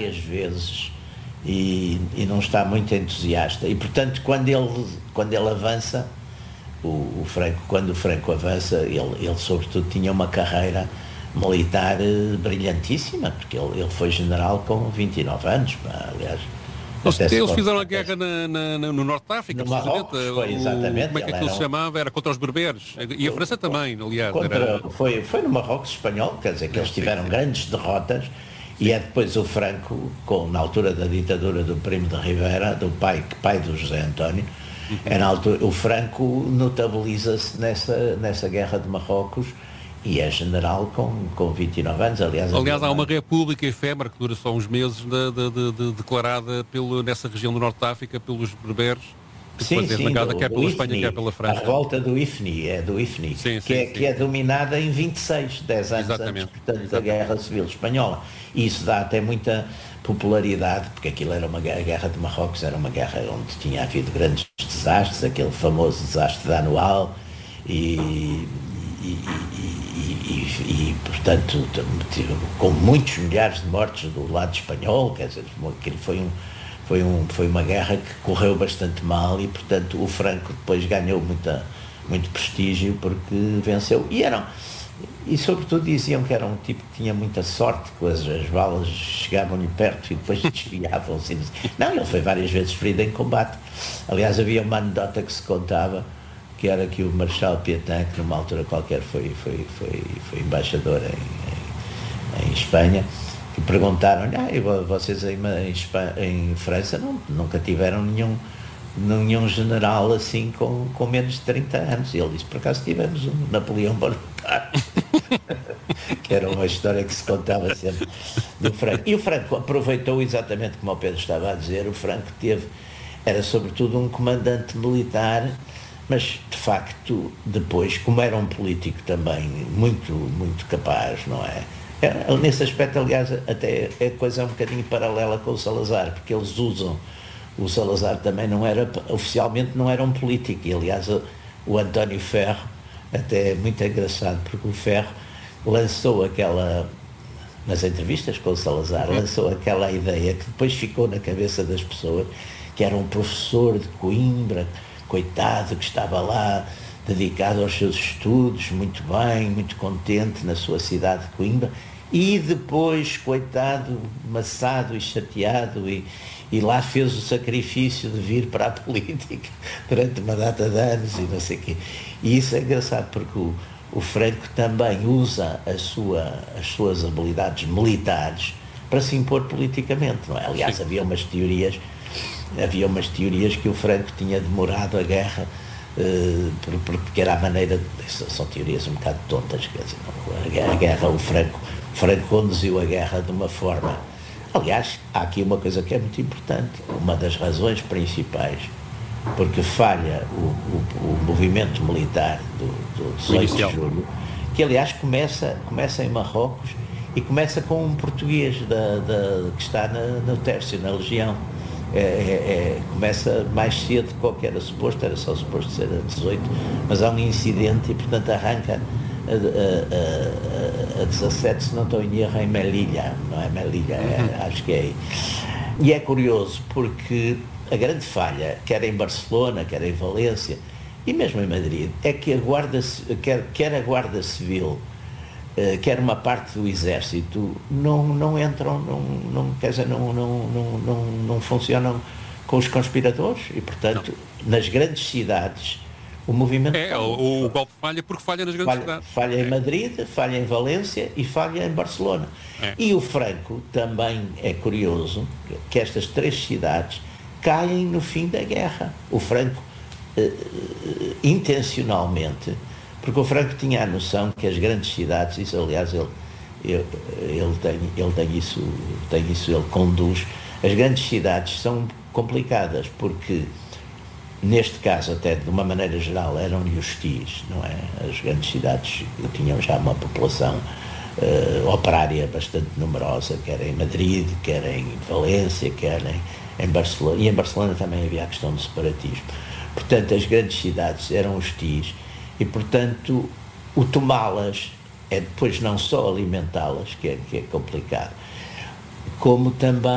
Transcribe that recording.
várias vezes e não está muito entusiasta. E, portanto, quando ele avança, quando o Franco avança, ele sobretudo tinha uma carreira militar brilhantíssima, porque ele foi general com 29 anos, aliás. Eles fizeram a guerra no Norte de África, No precisamente. Marrocos, foi exatamente. Como é que aquilo se chamava? Era contra os berberes. E a França também, aliás. Foi no Marrocos espanhol, quer dizer que eles tiveram grandes derrotas. E é depois o Franco, na altura da ditadura do Primo de Rivera, do pai do José António, na altura, o Franco notabiliza-se nessa guerra de Marrocos e é general com 29 anos. Aliás, há uma república efêmera que dura só uns meses, declarada nessa região do Norte de África pelos berberes, que depois é esmagada quer pela Espanha, quer pela França. A revolta do Ifni, que é dominada em 26, 10 anos antes, portanto, da Guerra Civil Espanhola. E isso dá até muita popularidade, porque aquilo era a Guerra de Marrocos, era uma guerra onde tinha havido grandes desastres, aquele famoso desastre de Anual, e portanto, com muitos milhares de mortos do lado espanhol, quer dizer, aquilo foi uma guerra que correu bastante mal e, portanto, o Franco depois ganhou muito prestígio porque venceu. E sobretudo diziam que era um tipo que tinha muita sorte, que as balas chegavam-lhe perto e depois desviavam-se. Não, ele foi várias vezes ferido em combate. Aliás, havia uma anedota que se contava, que era que o Marechal Pétain, que numa altura qualquer foi embaixador em Espanha, que perguntaram-lhe, vocês em França nunca tiveram nenhum general assim com menos de 30 anos. E ele disse, por acaso tivemos um Napoleão Bonaparte, que era uma história que se contava sempre do Franco. E o Franco aproveitou exatamente como o Pedro estava a dizer, o Franco era sobretudo um comandante militar, mas de facto depois, como era um político também muito, muito capaz, não é? Nesse aspecto, aliás, até é coisa um bocadinho paralela com o Salazar, porque eles usam, o Salazar também oficialmente não era um político, e aliás o António Ferro, até é muito engraçado, porque o Ferro lançou nas entrevistas com o Salazar, lançou aquela ideia que depois ficou na cabeça das pessoas, que era um professor de Coimbra, coitado, que estava lá dedicado aos seus estudos, muito bem, muito contente na sua cidade de Coimbra, e depois, coitado, maçado e chateado, e lá fez o sacrifício de vir para a política durante uma data de anos e não sei o quê. E isso é engraçado, porque o Franco também usa as suas habilidades militares para se impor politicamente, não é? Aliás, havia umas teorias que o Franco tinha demorado a guerra, porque era a maneira, são teorias um bocado tontas, quer dizer, a guerra, o Franco conduziu a guerra de uma forma. Aliás, há aqui uma coisa que é muito importante, uma das razões principais porque falha o movimento militar do 18 de julho, que aliás começa em Marrocos e começa com um português que está no Tércio, na Legião. Começa mais cedo do que era só suposto ser a 18, mas há um incidente e portanto arranca a 17, se não estou em erro, em Melilla, não é Melilla, acho que é aí. E é curioso porque a grande falha, quer em Barcelona, quer em Valência e mesmo em Madrid, é que quer a Guarda Civil, quer uma parte do Exército, não entram, quer dizer, não funcionam com os conspiradores e, portanto, nas grandes cidades, o movimento... O golpe falha porque falha nas grandes cidades. Falha em Madrid, falha em Valência e falha em Barcelona. E o Franco também é curioso que estas três cidades caem no fim da guerra. O Franco, intencionalmente, porque o Franco tinha a noção que as grandes cidades, isso aliás ele conduz, as grandes cidades são complicadas, porque neste caso até de uma maneira geral eram-lhe hostis, não é? As grandes cidades tinham já uma população operária bastante numerosa, quer em Madrid, quer em Valência, quer em Barcelona, e em Barcelona também havia a questão do separatismo. Portanto, as grandes cidades eram hostis e, portanto, o tomá-las é depois não só alimentá-las, que é complicado, como também